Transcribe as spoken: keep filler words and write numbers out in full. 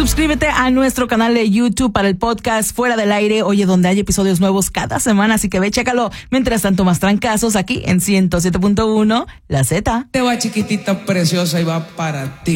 Suscríbete a nuestro canal de YouTube para el podcast Fuera del Aire, oye, donde hay episodios nuevos cada semana, así que ve, chécalo. Mientras tanto, más trancazos aquí en ciento siete punto uno, La Z. Te va chiquitita preciosa y va para ti.